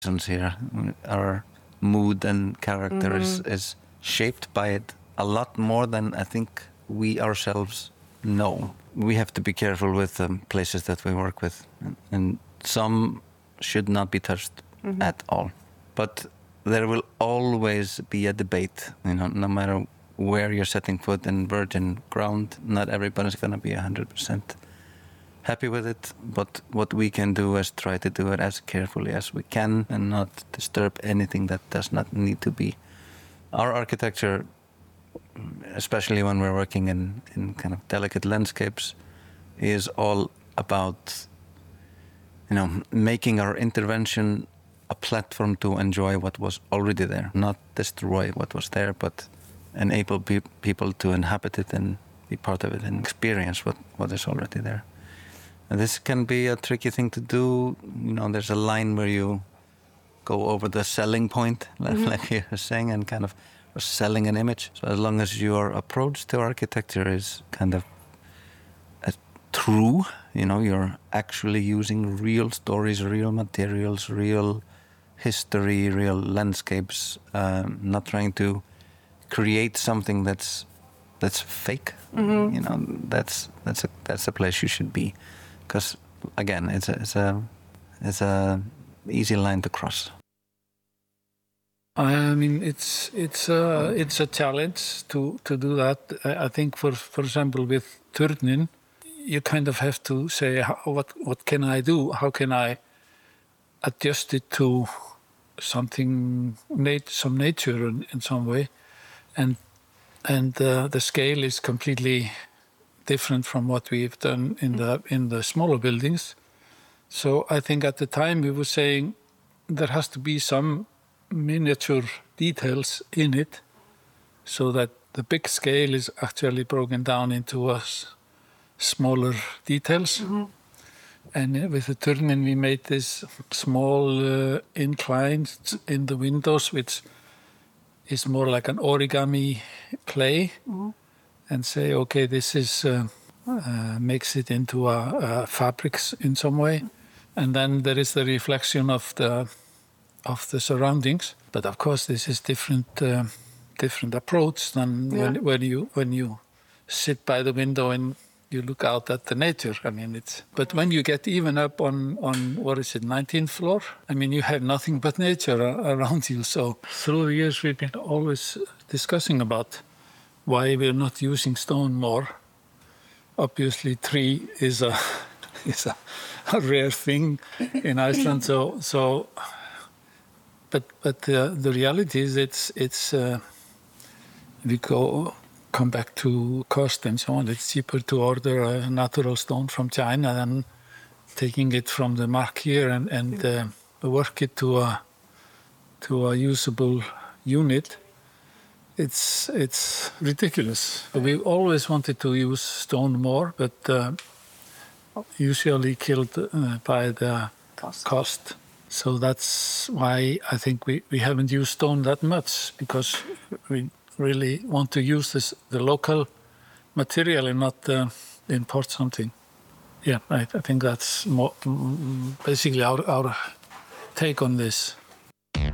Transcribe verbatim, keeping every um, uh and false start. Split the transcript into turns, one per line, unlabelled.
here. Our mood and character
Mm-hmm.
is, is shaped by it a lot more than I think we ourselves know. We have to be careful with the um, places that we work with, and, and some should not be touched
Mm-hmm.
at all. But there will always be a debate, you know, no matter where you're setting foot in virgin ground, not everybody's going to be one hundred percent happy with it, but what we can do is try to do it as carefully as we can and not disturb anything that does not need to be. Our architecture, especially when we're working in, in kind of delicate landscapes, is all about, you know, making our intervention a platform to enjoy what was already there, not destroy what was there, but enable pe- people to inhabit it and be part of it and experience what, what is already there. And this can be a tricky thing to do. You know, there's a line where you go over the selling point, mm-hmm. like you were saying, and kind of selling an image. So as long as your approach to architecture is kind of a true, you know, you're actually using real stories, real materials, real history, real landscapes, um, not trying to create something that's that's fake. Mm-hmm. You know, that's that's a that's a place you should be. Because again, it's a it's a it's a easy line to cross.
I mean, it's it's a it's a challenge to, to do that. I think, for for example, with Turninn, you kind of have to say, how, what what can I do? How can I adjust it to something nat- some nature in, in some way, and and uh, the scale is completely different from what we've done in the in the smaller buildings. So I think at the time we were saying there has to be some miniature details in it so that the big scale is actually broken down into us smaller details. Mm-hmm. And with the Turninn we made this small uh, inclines in the windows, which is more like an origami clay. Mm-hmm. And say, okay, this is uh, uh, makes it into a, a fabrics in some way, and then there is the reflection of the of the surroundings. But of course, this is different uh, different approach than yeah. when, when you when you sit by the window and you look out at the nature. I mean, it's but when you get even up on on what is it, nineteenth floor? I mean, you have nothing but nature around you. So through the years, we've been always discussing about why we're not using stone more. Obviously, tree is a is a, a rare thing in Iceland. So so, but but uh, the reality is it's it's uh, we go come back to cost and so on. It's cheaper to order a natural stone from China than taking it from the mark here and and uh, work it to a to a usable unit. It's it's ridiculous. We always wanted to use stone more, but uh, usually killed uh, by the cost. cost. So that's why I think we, we haven't used stone that much, because we really want to use this the local material and not uh, import something. Yeah, I, I think that's more, basically our, our take on this.